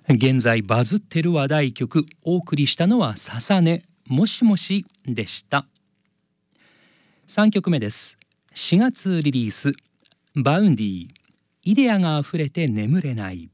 現在バズってる話題曲、お送りしたのはささねもしもしでした。3曲目です。4月リリース、バウンディ、イデアがあふれて眠れない。